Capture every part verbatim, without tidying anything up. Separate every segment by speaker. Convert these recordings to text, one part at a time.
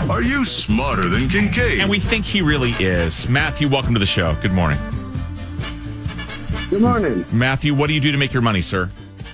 Speaker 1: Are you smarter than Kincaid?
Speaker 2: And we think he really is. Matthew, welcome to the show. Good morning.
Speaker 3: Good morning.
Speaker 2: Matthew, what do you do to make your money, sir?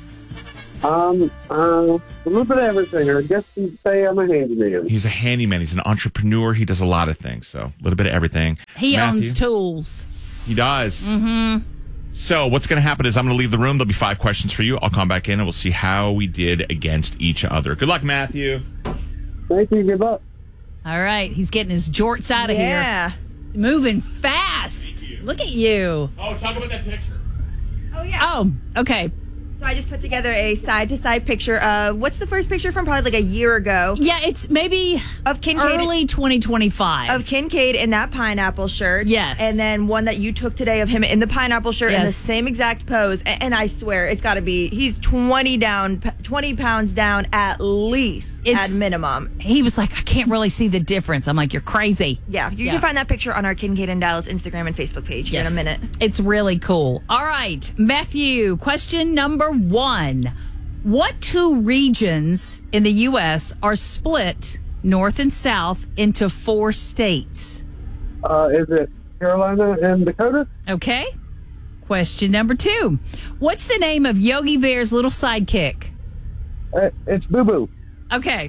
Speaker 3: Um, uh, a little bit of everything. I guess you'd say I'm a handyman.
Speaker 2: He's a handyman. He's an entrepreneur. He does a lot of things. So a little bit of everything.
Speaker 4: He
Speaker 2: Matthew,
Speaker 4: owns tools.
Speaker 2: He does. Mm-hmm. So what's going to happen is I'm going to leave the room. There'll be five questions for you. I'll come back in and we'll see how we did against each other. Good luck, Matthew.
Speaker 3: Thank you. Good luck.
Speaker 4: All right. He's getting his jorts out of
Speaker 5: Yeah.
Speaker 4: here. He's moving fast. Look at you.
Speaker 2: Oh, talk about that picture.
Speaker 5: Oh, yeah.
Speaker 4: Oh, okay.
Speaker 5: So I just put together a side-to-side picture of, what's the first picture from? Probably like a year ago.
Speaker 4: Yeah, it's maybe
Speaker 5: Of Kincaid.
Speaker 4: early twenty twenty-five.
Speaker 5: Of Kincaid in that pineapple shirt.
Speaker 4: Yes.
Speaker 5: And then one that you took today of him in the pineapple shirt in the
Speaker 4: Yes.
Speaker 5: same exact pose. And, and I swear, it's got to be, he's twenty down, twenty pounds down at least,
Speaker 4: It's-
Speaker 5: at minimum.
Speaker 4: He was like, I can't really see the difference. I'm like, you're crazy.
Speaker 5: Yeah, you
Speaker 4: Yeah.
Speaker 5: can find that picture on our Kincaid and Dallas Instagram and Facebook page here in a minute.
Speaker 4: It's really cool. All right, Matthew, question number one. What two regions in the U S are split north and south into four states?
Speaker 3: Uh, is it Carolina and Dakota?
Speaker 4: Okay. Question number two. What's the name of Yogi Bear's little sidekick?
Speaker 3: Uh, it's Boo Boo.
Speaker 4: Okay.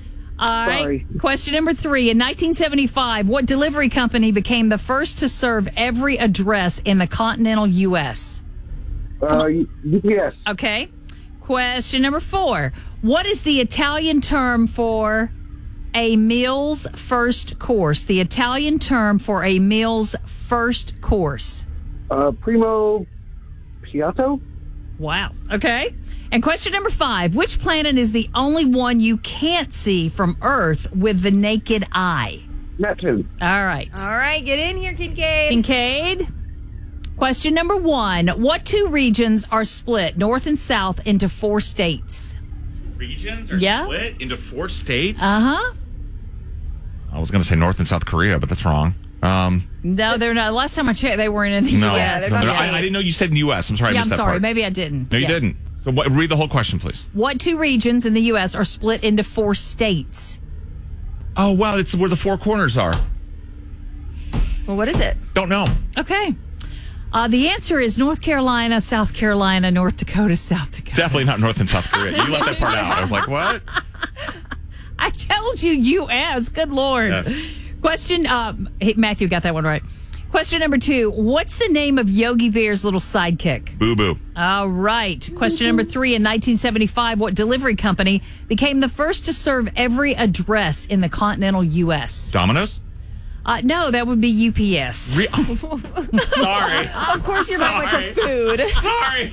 Speaker 4: All right.
Speaker 3: Sorry.
Speaker 4: Question number three. In nineteen seventy-five, what delivery company became the first to serve every address in the continental U S?
Speaker 3: Uh, U P S.
Speaker 4: Okay. Question number four. What is the Italian term for a meal's first course? The Italian term for a meal's first course.
Speaker 3: Uh, Primo Piatto.
Speaker 4: Wow. Okay. And question number five. Which planet is the only one you can't see from Earth with the naked eye?
Speaker 3: Neptune.
Speaker 4: All right.
Speaker 5: All right, get in here, Kincaid.
Speaker 4: Kincaid. Question number one. What two regions are split north and south into four states?
Speaker 2: Regions are
Speaker 4: Yeah.
Speaker 2: split into four states?
Speaker 4: Uh-huh.
Speaker 2: I was going to say North and South Korea, but that's wrong. Um,
Speaker 4: No, they're not. Last time I checked, they weren't in the
Speaker 2: no,
Speaker 4: U
Speaker 5: Yeah,
Speaker 4: S.
Speaker 5: they're
Speaker 2: No,
Speaker 5: not
Speaker 2: I, I didn't know you said in the U S. I'm sorry I
Speaker 4: Yeah, I'm
Speaker 2: missed that
Speaker 4: sorry.
Speaker 2: part.
Speaker 4: Maybe I didn't.
Speaker 2: No, you
Speaker 4: Yeah.
Speaker 2: didn't. So what, read the whole question, please.
Speaker 4: What two regions in the U S are split into four states?
Speaker 2: Oh, wow. It's where the four corners are.
Speaker 5: Well, what is it?
Speaker 2: Don't know.
Speaker 4: Okay. Uh, the answer is North Carolina, South Carolina, North Dakota, South Dakota.
Speaker 2: Definitely not North and South Korea. You left that part out. I was like, what?
Speaker 4: I told you, U S. Good Lord.
Speaker 2: Yes.
Speaker 4: Question, um, hey, Matthew got that one right. Question number two. What's the name of Yogi Bear's little sidekick?
Speaker 2: Boo Boo.
Speaker 4: All right. Question number three. In nineteen seventy-five, what delivery company became the first to serve every address in the continental U S?
Speaker 2: Domino's?
Speaker 4: Uh, no, that would be U P S.
Speaker 2: Re- oh. Sorry.
Speaker 5: Of course your mind went to food.
Speaker 2: Sorry.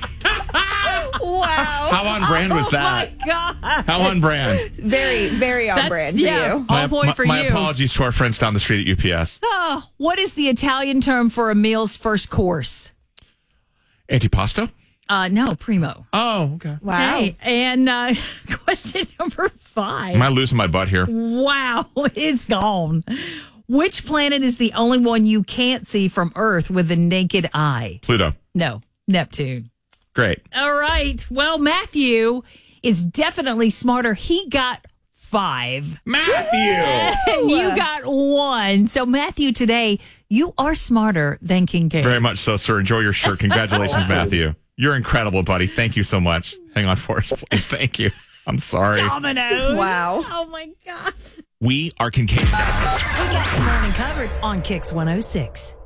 Speaker 5: Wow.
Speaker 2: How on brand was that?
Speaker 4: Oh, my God.
Speaker 2: How on brand?
Speaker 5: Very, very on
Speaker 4: That's-
Speaker 5: brand
Speaker 4: yeah.
Speaker 5: for you.
Speaker 4: All point
Speaker 2: my,
Speaker 4: for
Speaker 2: my
Speaker 4: you.
Speaker 2: apologies to our friends down the street at U P S.
Speaker 4: Oh, what is the Italian term for a meal's first course?
Speaker 2: Antipasto?
Speaker 4: Uh, no, primo.
Speaker 2: Oh, okay.
Speaker 5: Wow.
Speaker 4: Okay, and uh, question number five.
Speaker 2: Am I losing my butt here?
Speaker 4: Wow, it's gone. Which planet is the only one you can't see from Earth with the naked eye?
Speaker 2: Pluto.
Speaker 4: No, Neptune.
Speaker 2: Great.
Speaker 4: All right. Well, Matthew is definitely smarter. He got five.
Speaker 2: Matthew!
Speaker 4: And you got one. So, Matthew, today, you are smarter than Kincaid.
Speaker 2: Very much so, sir. Enjoy your shirt. Congratulations, Matthew. You're incredible, buddy. Thank you so much. Hang on for us, please. Thank you. I'm sorry.
Speaker 4: Dominoes.
Speaker 5: Wow.
Speaker 4: Oh, my God.
Speaker 2: We are Kincaid and Dallas.
Speaker 4: We got your morning covered on Kix one oh six.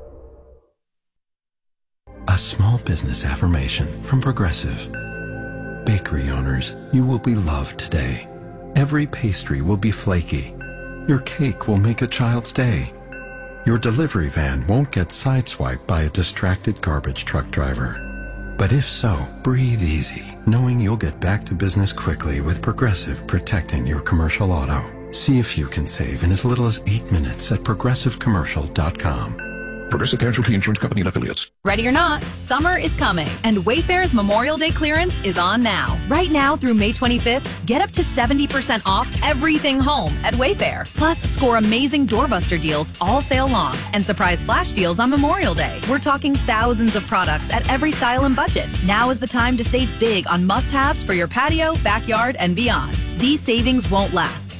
Speaker 6: A small business affirmation from Progressive. Bakery owners, you will be loved today. Every pastry will be flaky. Your cake will make a child's day. Your delivery van won't get sideswiped by a distracted garbage truck driver. But if so, breathe easy, knowing you'll get back to business quickly with Progressive protecting your commercial auto. See if you can save in as little as eight minutes at progressive commercial dot com.
Speaker 1: Progressive Casualty Insurance Company and Affiliates.
Speaker 7: Ready or not, summer is coming, and Wayfair's Memorial Day clearance is on now. Right now through May twenty-fifth, get up to seventy percent off everything home at Wayfair. Plus, score amazing doorbuster deals all sale long and surprise flash deals on Memorial Day. We're talking thousands of products at every style and budget. Now is the time to save big on must-haves for your patio, backyard, and beyond. These savings won't last.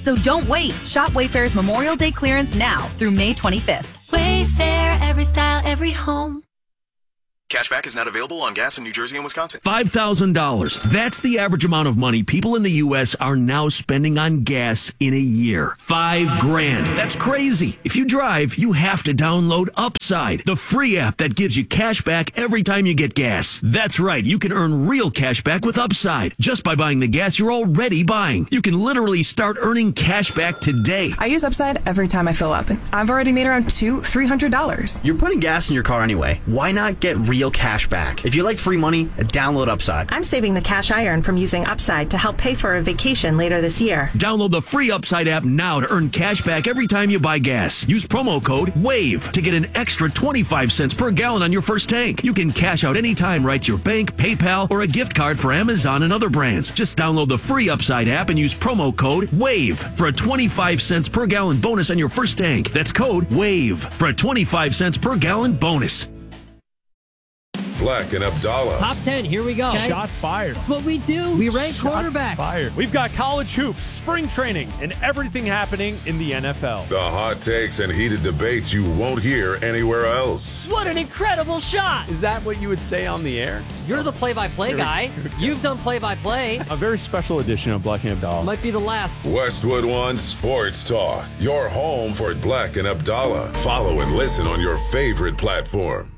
Speaker 7: So don't wait. Shop Wayfair's Memorial Day clearance now through May twenty-fifth.
Speaker 8: Wayfair, every style, every home.
Speaker 9: Cashback is not available on gas in New Jersey and Wisconsin.
Speaker 10: five thousand dollars. That's the average amount of money people in the U S are now spending on gas in a year. Five grand. That's crazy. If you drive, you have to download Upside, the free app that gives you cash back every time you get gas. That's right. You can earn real cash back with Upside just by buying the gas you're already buying. You can literally start earning cash back today.
Speaker 11: I use Upside every time I fill up, and I've already made around two, three hundred dollars.
Speaker 12: You're putting gas in your car anyway. Why not get real cash back? If you like free money, download Upside.
Speaker 11: I'm saving the cash I earn from using Upside to help pay for a vacation later this year.
Speaker 10: Download the free Upside app now to earn cash back every time you buy gas. Use promo code WAVE to get an extra twenty-five cents per gallon on your first tank. You can cash out anytime right to your bank, PayPal, or a gift card for Amazon and other brands. Just download the free Upside app and use promo code WAVE for a twenty-five cents per gallon bonus on your first tank. That's code WAVE for a twenty-five cents per gallon bonus.
Speaker 13: Black and Abdallah.
Speaker 14: Top ten, here we go.
Speaker 15: Okay. Shots fired.
Speaker 14: That's what we do. We rank
Speaker 15: Shots
Speaker 14: quarterbacks.
Speaker 15: Fired. We've got college hoops, spring training, and everything happening in the N F L.
Speaker 13: The hot takes and heated debates you won't hear anywhere else.
Speaker 14: What an incredible shot.
Speaker 15: Is that what you would say on the air?
Speaker 14: You're the play-by-play guy. You've done play-by-play.
Speaker 15: A very special edition of Black and Abdallah.
Speaker 14: Might be the last.
Speaker 13: Westwood One Sports Talk. Your home for Black and Abdallah. Follow and listen on your favorite platform.